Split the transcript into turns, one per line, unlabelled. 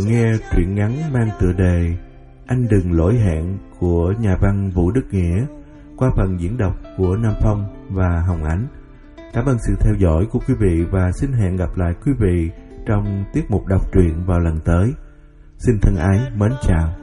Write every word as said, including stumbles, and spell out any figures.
Nghe truyện ngắn mang tựa đề Anh Đừng Lỗi Hẹn của nhà văn Vũ Đức Nghĩa qua phần diễn đọc của Nam Phong và Hồng Ánh. Cảm ơn sự theo dõi của quý vị và xin hẹn gặp lại quý vị trong tiết mục đọc truyện vào lần tới. Xin thân ái mến chào.